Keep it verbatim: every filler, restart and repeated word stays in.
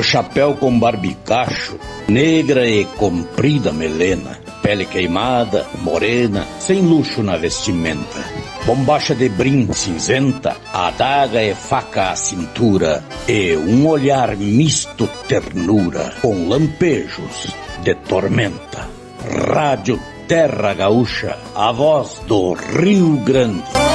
O chapéu com barbicacho, negra e comprida melena, pele queimada, morena, sem luxo na vestimenta. Bombacha de brim cinzenta, adaga e faca à cintura, e um olhar misto ternura, com lampejos de tormenta. Rádio Terra Gaúcha, a voz do Rio Grande.